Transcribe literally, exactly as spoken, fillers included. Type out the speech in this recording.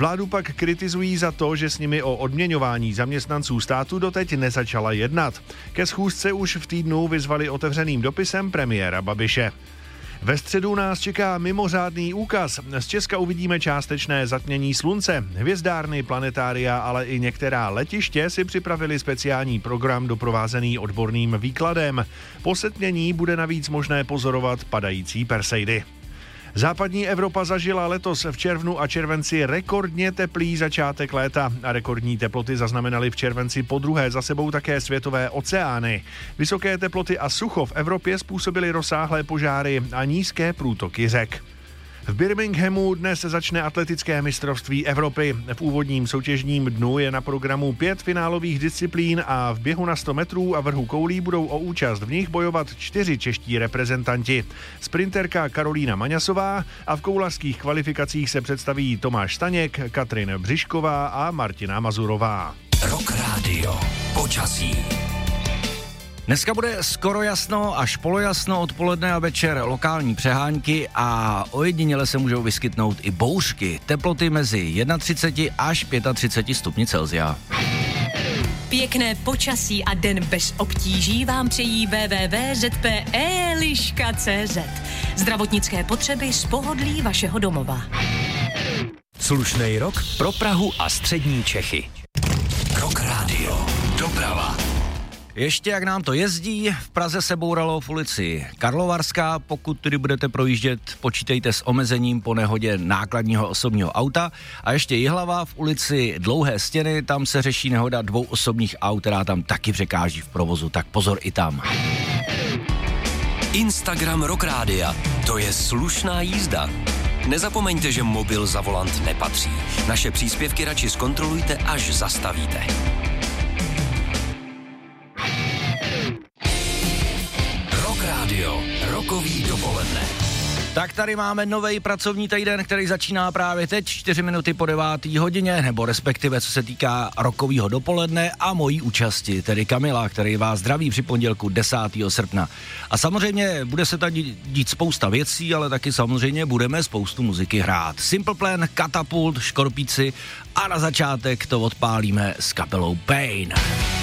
Vládu pak kritizují za to, že s nimi o odměňování zaměstnanců státu doteď nezačala jednat. Ke schůzce už v týdnu vyzvali otevřeným dopisem premiéra Babiše. Ve středu nás čeká mimořádný úkaz. Z Česka uvidíme částečné zatmění slunce. Hvězdárny, planetária, ale i některá letiště si připravili speciální program doprovázený odborným výkladem. Po setmění bude navíc možné pozorovat padající Perseidy. Západní Evropa zažila letos v červnu a červenci rekordně teplý začátek léta a rekordní teploty zaznamenaly v červenci podruhé za sebou také světové oceány. Vysoké teploty a sucho v Evropě způsobily rozsáhlé požáry a nízké průtoky řek. V Birminghamu dnes začne atletické mistrovství Evropy. V úvodním soutěžním dnu je na programu pět finálových disciplín a v běhu na sto metrů a vrhu koulí budou o účast v nich bojovat čtyři čeští reprezentanti. Sprinterka Karolína Maňasová a v koulařských kvalifikacích se představí Tomáš Staněk, Katrin Břišková a Martina Mazurová. Rock Radio. Počasí. Dneska bude skoro jasno až polojasno, odpoledne a večer lokální přehánky a ojediněle se můžou vyskytnout i bouřky. Teploty mezi třicet jedna až třicet pět stupni Celsia. Pěkné počasí a den bez obtíží vám přejí w w w tečka z p e liška tečka c z. Zdravotnické potřeby z pohodlí vašeho domova. Slušnej rok pro Prahu a střední Čechy. Rock Radio. Doprava. Ještě jak nám to jezdí, v Praze se bouralo v ulici Karlovarská, pokud tedy budete projíždět, počítejte s omezením po nehodě nákladního osobního auta. A ještě Jihlava v ulici Dlouhé Stěny, tam se řeší nehoda dvou osobních aut, která tam taky překáží v provozu, tak pozor i tam. Instagram Rock Rádia, to je slušná jízda. Nezapomeňte, že mobil za volant nepatří. Naše příspěvky radši zkontrolujte, až zastavíte. Radio, rokový dopoledne. Tak tady máme nový pracovní týden, který začíná právě teď, čtyři minuty po devátý hodině, nebo respektive co se týká rokového dopoledne a mojí účasti, tedy Kamila, který vás zdraví při pondělku desátého srpna. A samozřejmě bude se tady dít spousta věcí, ale taky samozřejmě budeme spoustu muziky hrát. Simple Plan, Katapult, Škorpíci a na začátek to odpálíme s kapelou Pain.